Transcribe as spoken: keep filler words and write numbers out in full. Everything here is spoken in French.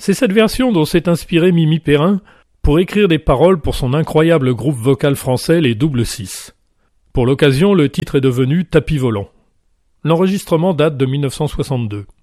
C'est cette version dont s'est inspiré Mimi Perrin pour écrire des paroles pour son incroyable groupe vocal français les Double Six. Pour l'occasion, le titre est devenu Tapis volant. L'enregistrement date de mille neuf cent soixante-deux.